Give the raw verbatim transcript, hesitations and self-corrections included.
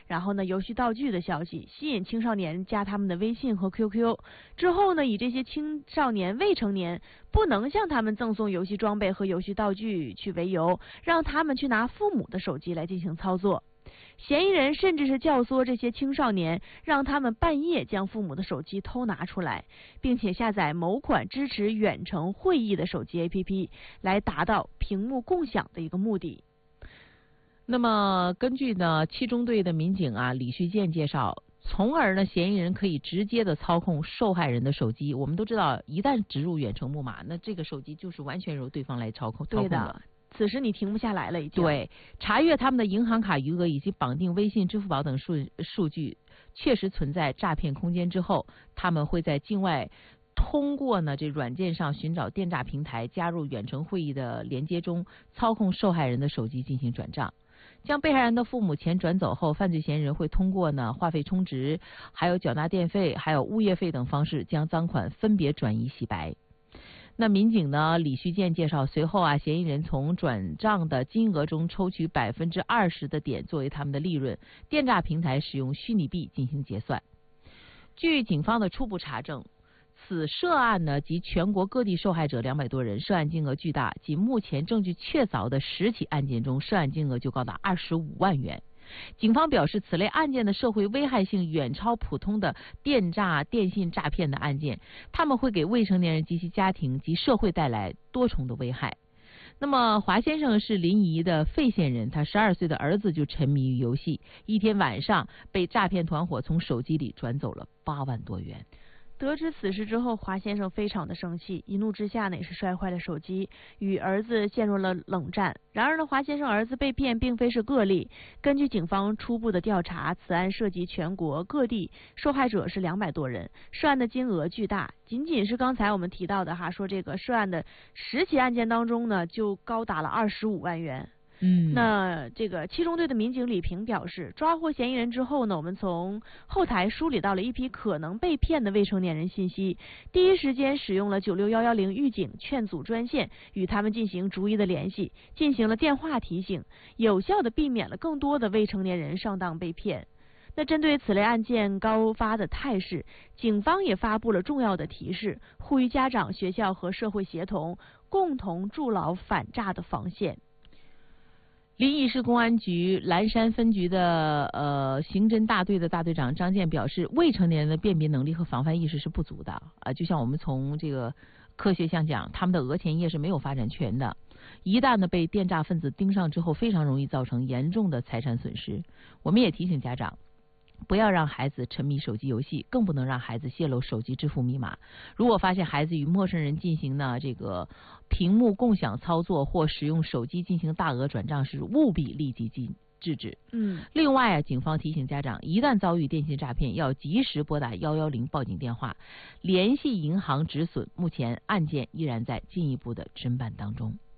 然后呢游戏道具的消息，吸引青少年加他们的微信和 Q Q。之后呢，以这些青少年未成年不能向他们赠送游戏装备和游戏道具去为由，让他们去拿父母的手机来进行操作。嫌疑人甚至是教唆这些青少年，让他们半夜将父母的手机偷拿出来，并且下载某款支持远程会议的手机 A P P， 来达到屏幕共享的一个目的。 那么根据呢七中队的民警啊李旭建介绍，从而呢嫌疑人可以直接的操控受害人的手机。我们都知道，一旦植入远程木马，那这个手机就是完全由对方来操控操控的。 此时你停不下来了已经。 对，查阅他们的银行卡余额以及绑定微信、支付宝等数数据，确实存在诈骗空间之后，他们会在境外通过呢这软件上寻找电诈平台，加入远程会议的连接中，操控受害人的手机进行转账。将被害人的父母钱转走后，犯罪嫌疑人会通过呢话费充值、还有缴纳电费、还有物业费等方式，将赃款分别转移洗白。那民警呢李旭建介绍，随后啊嫌疑人从转账的金额中抽取百分之二十的点作为他们的利润，电诈平台使用虚拟币进行结算。据警方的初步查证，此涉案呢及全国各地受害者两百多人，涉案金额巨大，仅目前证据确凿的十起案件中，涉案金额就高达二十五万元。警方表示，此类案件的社会危害性远超普通的电诈、电信诈骗的案件，他们会给未成年人及其家庭及社会带来多重的危害。那么华先生是临沂的费县人，他十二岁的儿子就沉迷于游戏，一天晚上被诈骗团伙从手机里转走了八万多元。 得知此事之后，华先生非常的生气，一怒之下呢也是摔坏了手机，与儿子陷入了冷战。然而呢，华先生儿子被骗并非是个例，根据警方初步的调查，此案涉及全国各地，受害者是两百多人，涉案的金额巨大。仅仅是刚才我们提到的哈，说这个涉案的十起案件当中呢，就高达了二十五万元。 嗯， 那这个七中队的民警李平表示，抓获嫌疑人之后呢，我们从后台梳理到了一批可能被骗的未成年人信息，第一时间使用了九六一一零预警劝阻专线与他们进行逐一的联系，进行了电话提醒，有效的避免了更多的未成年人上当被骗。那针对此类案件高发的态势，警方也发布了重要的提示，呼吁家长、学校和社会协同，共同筑牢反诈的防线。 临沂市公安局蓝山分局的呃刑侦大队的大队长张健表示，未成年人的辨别能力和防范意识是不足的啊、呃，就像我们从这个科学上讲，他们的额前叶是没有发展全的，一旦呢被电诈分子盯上之后，非常容易造成严重的财产损失。我们也提醒家长，不要让孩子沉迷手机游戏，更不能让孩子泄露手机支付密码。如果发现孩子与陌生人进行呢这个屏幕共享操作或使用手机进行大额转账时，务必立即禁制止。 嗯， 另外啊，警方提醒家长，一旦遭遇电信诈骗，要及时拨打一一零报警电话，联系银行止损。目前案件依然在进一步的侦办当中。